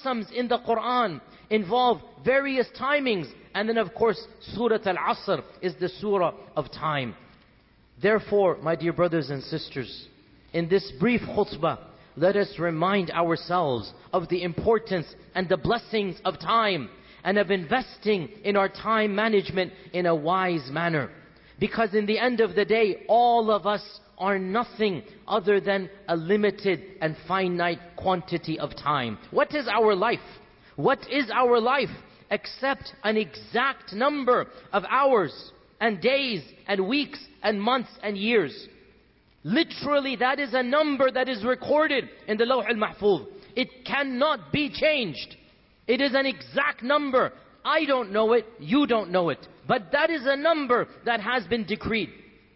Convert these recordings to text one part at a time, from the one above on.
in the Quran involve various timings. And then of course, Surah Al-Asr is the surah of time. Therefore, my dear brothers and sisters, in this brief khutbah, let us remind ourselves of the importance and the blessings of time, and of investing in our time management in a wise manner. Because in the end of the day, all of us are nothing other than a limited and finite quantity of time. What is our life? What is our life except an exact number of hours and days and weeks and months and years? Literally, that is a number that is recorded in the Lawh al-Mahfuz. It cannot be changed. It is an exact number. I don't know it, you don't know it. But that is a number that has been decreed.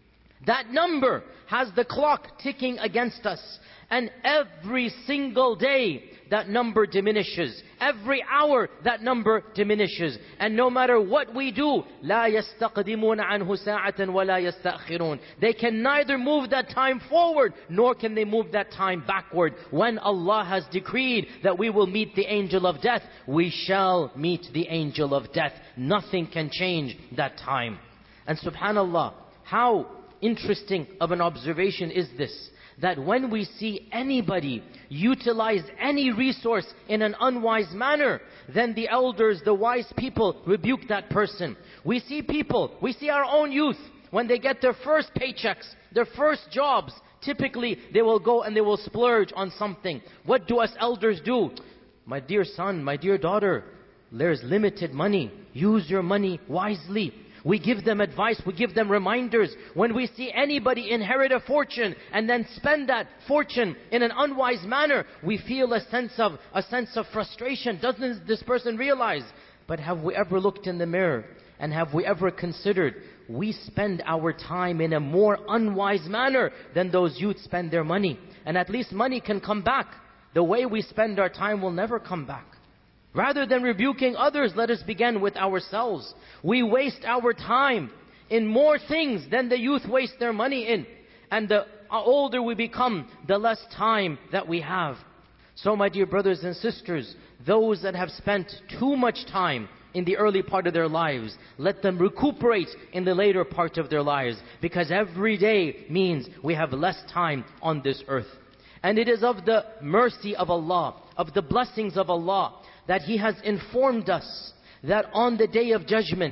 That number has the clock ticking against us. And every single day, that number diminishes. Every hour, that number diminishes. And no matter what we do, لا يستقدمون عنه ساعة ولا يستأخرون. They can neither move that time forward, nor can they move that time backward. When Allah has decreed that we will meet the angel of death, we shall meet the angel of death. Nothing can change that time. And subhanallah, how interesting of an observation is this, that when we see anybody utilize any resource in an unwise manner, then the elders, the wise people, rebuke that person. We see people, we see our own youth, when they get their first paychecks, their first jobs, typically they will go and they will splurge on something. What do us elders do? My dear son, my dear daughter, there's limited money. Use your money wisely. We give them advice, we give them reminders. When we see anybody inherit a fortune and then spend that fortune in an unwise manner, we feel a sense of frustration. Doesn't this person realize? But have we ever looked in the mirror and have we ever considered we spend our time in a more unwise manner than those youths spend their money? And at least money can come back. The way we spend our time will never come back. Rather than rebuking others, let us begin with ourselves. We waste our time in more things than the youth waste their money in. And the older we become, the less time that we have. So my dear brothers and sisters, those that have spent too much time in the early part of their lives, let them recuperate in the later part of their lives. Because every day means we have less time on this earth. And it is of the mercy of Allah, of the blessings of Allah, that He has informed us that on the Day of Judgment,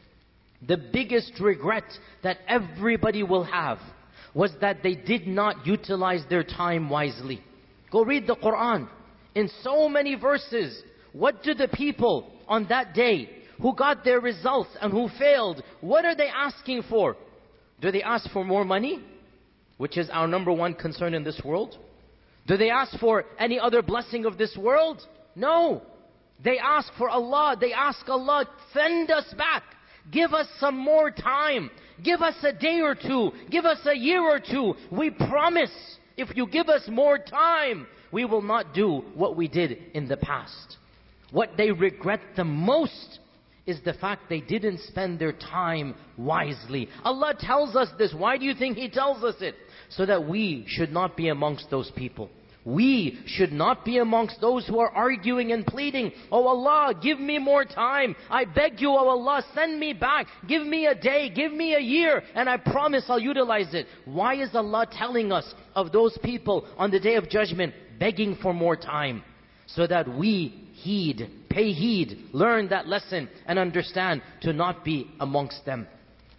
the biggest regret that everybody will have was that they did not utilize their time wisely. Go read the Quran. In so many verses, what do the people on that day who got their results and who failed, what are they asking for? Do they ask for more money, which is our number one concern in this world? Do they ask for any other blessing of this world? No. They ask for Allah. They ask Allah, send us back. Give us some more time. Give us a day or two. Give us a year or two. We promise, if you give us more time, we will not do what we did in the past. What they regret the most is the fact they didn't spend their time wisely. Allah tells us this. Why do you think He tells us it? So that we should not be amongst those people. We should not be amongst those who are arguing and pleading, oh Allah, give me more time. I beg you, oh Allah, send me back. Give me a day, give me a year, and I promise I'll utilize it. Why is Allah telling us of those people on the Day of Judgment begging for more time? So that we heed, pay heed, learn that lesson and understand to not be amongst them.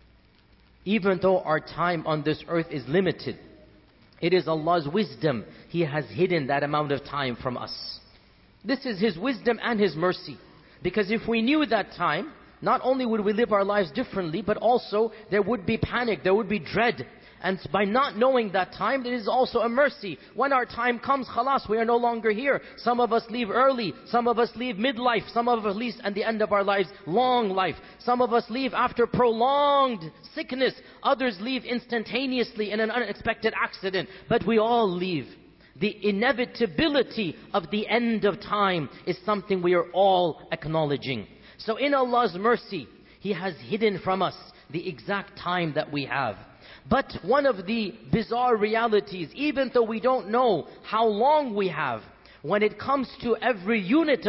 Even though our time on this earth is limited, it is Allah's wisdom. He has hidden that amount of time from us. This is His wisdom and His mercy. Because if we knew that time, not only would we live our lives differently, but also there would be panic, there would be dread. And by not knowing that time, it is also a mercy. When our time comes, khalas, we are no longer here. Some of us leave early, some of us leave midlife, some of us leave at the end of our lives, long life. Some of us leave after prolonged sickness, others leave instantaneously in an unexpected accident. But we all leave. The inevitability of the end of time is something we are all acknowledging. So in Allah's mercy, He has hidden from us the exact time that we have. But one of the bizarre realities, even though we don't know how long we have, when it comes to every unit